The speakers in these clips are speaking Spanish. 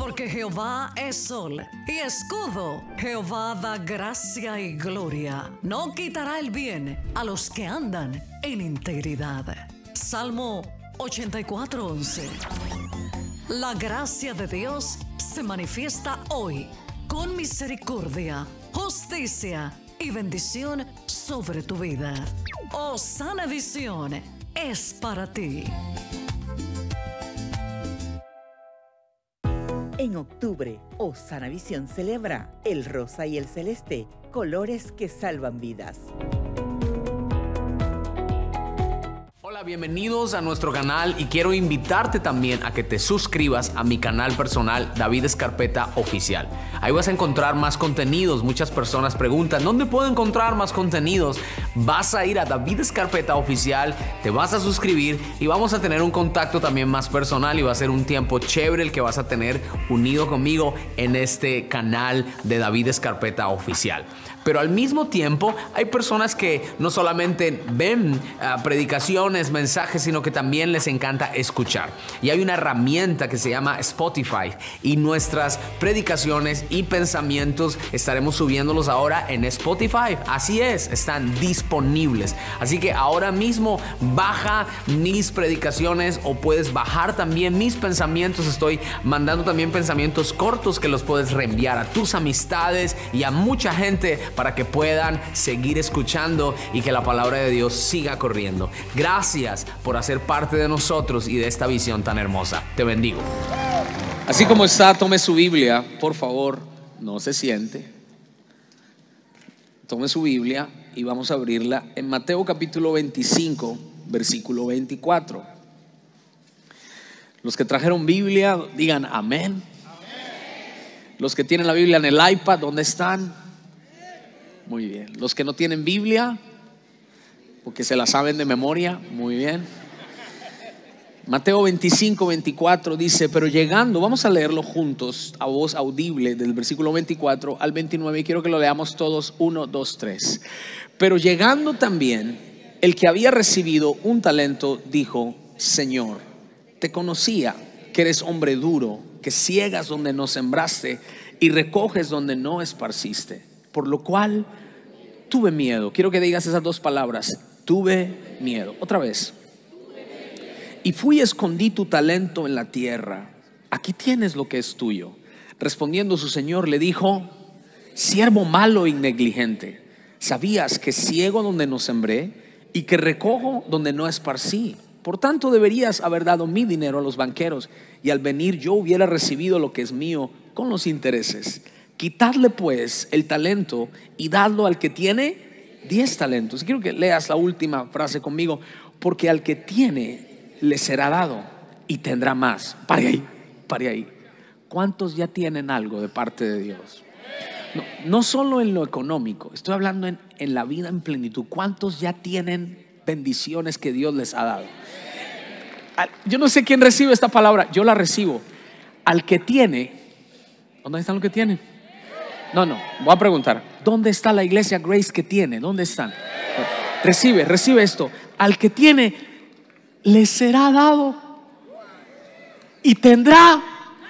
Porque Jehová es sol y escudo. Jehová da gracia y gloria. No quitará el bien a los que andan en integridad. Salmo 84:11. La gracia de Dios se manifiesta hoy con misericordia, justicia y bendición sobre tu vida. Osana Visión es para ti. En octubre, Osana Visión celebra el rosa y el celeste, colores que salvan vidas. Hola, bienvenidos a nuestro canal y quiero invitarte también a que te suscribas a mi canal personal David Escarpeta Oficial. Ahí vas a encontrar más contenidos. Muchas personas preguntan, ¿dónde puedo encontrar más contenidos? Vas a ir a David Escarpeta Oficial, te vas a suscribir y vamos a tener un contacto también más personal y va a ser un tiempo chévere el que vas a tener unido conmigo en este canal de David Escarpeta Oficial. Pero al mismo tiempo hay personas que no solamente ven predicaciones, mensajes, sino que también les encanta escuchar. Y hay una herramienta que se llama Spotify y nuestras predicaciones y pensamientos estaremos subiéndolos ahora en Spotify. Así es, están disponibles. Así que ahora mismo baja mis predicaciones o puedes bajar también mis pensamientos. Estoy mandando también pensamientos cortos que los puedes reenviar a tus amistades y a mucha gente para que puedan seguir escuchando y que la palabra de Dios siga corriendo. Gracias por hacer parte de nosotros y de esta visión tan hermosa. Te bendigo. Así como está, tome su Biblia, por favor, no se siente. Tome su Biblia y vamos a abrirla en Mateo capítulo 25, versículo 24. Los que trajeron Biblia, digan amén. Los que tienen la Biblia en el iPad, ¿dónde están? Muy bien. Los que no tienen Biblia, porque se la saben de memoria, muy bien. Mateo 25, 24 dice, pero llegando, vamos a leerlo juntos a voz audible del versículo 24 al 29 y quiero que lo leamos todos, 1, 2, 3. Pero llegando también, el que había recibido un talento dijo, Señor, te conocía que eres hombre duro, que ciegas donde no sembraste y recoges donde no esparciste, por lo cual tuve miedo. Quiero que digas esas dos palabras, tuve miedo. Otra vez. Y fui y escondí tu talento en la tierra. Aquí tienes lo que es tuyo. Respondiendo su señor le dijo, siervo malo y negligente, sabías que ciego donde no sembré y que recojo donde no esparcí. Por tanto deberías haber dado mi dinero a los banqueros y al venir yo hubiera recibido lo que es mío con los intereses. Quitadle pues el talento y dadlo al que tiene 10 talentos. Quiero que leas la última frase conmigo. Porque al que tiene le será dado y tendrá más. Pare ahí. ¿Cuántos ya tienen algo de parte de Dios? No solo en lo económico, estoy hablando en la vida en plenitud. ¿Cuántos ya tienen bendiciones que Dios les ha dado? Yo no sé quién recibe esta palabra, yo la recibo. Al que tiene, ¿dónde están los que tienen? No, voy a preguntar, ¿dónde está la iglesia Grace que tiene? ¿Dónde están? Recibe esto. Al que tiene, le será dado y tendrá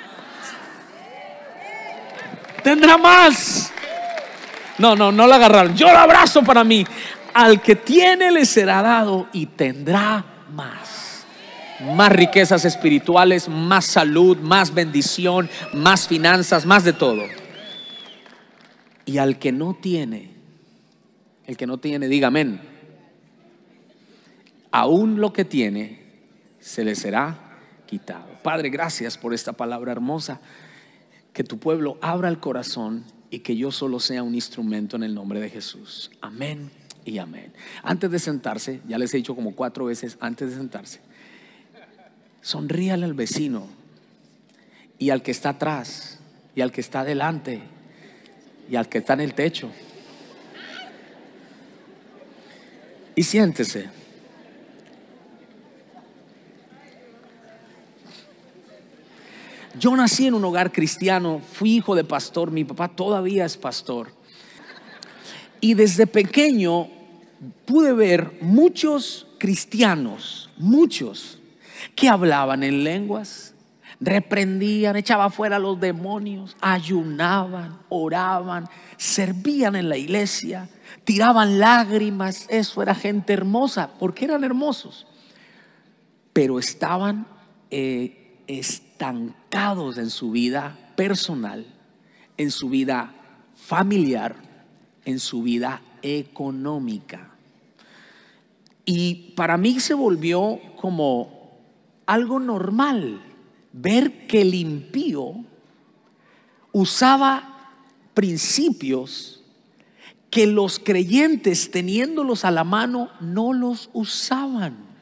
más. No la agarraron. Yo la abrazo para mí. Al que tiene, le será dado y tendrá más. Más riquezas espirituales, más salud, más bendición, más finanzas, más de todo. Y al que no tiene, diga amén. Aún lo que tiene se le será quitado. Padre, gracias por esta palabra hermosa. Que tu pueblo abra el corazón y que yo solo sea un instrumento en el nombre de Jesús. Amén y amén. Antes de sentarse, ya les he dicho como 4 veces, antes de sentarse, sonríale al vecino y al que está atrás y al que está adelante y al que está en el techo. Y siéntese. Yo nací en un hogar cristiano, fui hijo de pastor, mi papá todavía es pastor. Y desde pequeño pude ver muchos cristianos, muchos, que hablaban en lenguas, reprendían, echaban fuera a los demonios, ayunaban, oraban, servían en la iglesia, tiraban lágrimas. Eso era gente hermosa, porque eran hermosos, pero estaban estancados en su vida personal, en su vida familiar, en su vida económica. Y para mí se volvió como algo normal ver que el impío usaba principios que los creyentes, teniéndolos a la mano, no los usaban.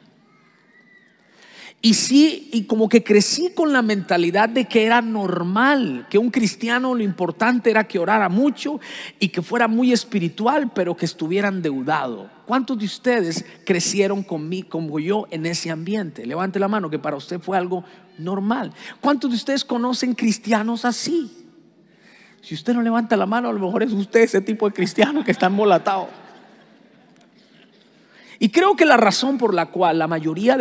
Y sí, y como que crecí con la mentalidad de que era normal, que un cristiano lo importante era que orara mucho y que fuera muy espiritual, pero que estuviera endeudado. ¿Cuántos de ustedes crecieron conmigo, como yo, en ese ambiente? Levante la mano, que para usted fue algo normal. ¿Cuántos de ustedes conocen cristianos así? Si usted no levanta la mano, a lo mejor es usted ese tipo de cristiano que está embolatado. Y creo que la razón por la cual la mayoría